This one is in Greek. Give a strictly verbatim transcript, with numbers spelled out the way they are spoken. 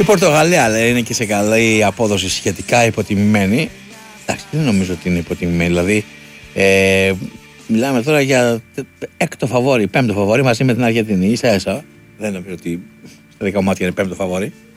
Η Πορτογαλία λέει, είναι και σε καλή απόδοση, σχετικά υποτιμημένη. Εντάξει, δεν νομίζω ότι είναι υποτιμημένη. Δηλαδή, ε, μιλάμε τώρα για έκτο φαβόρι, πέμπτο φαβόρι μαζί με την Αργεντινή. Ίσα ίσα. Δεν νομίζω ότι στα δικά μου μάτια είναι πέμπτο φαβόρι.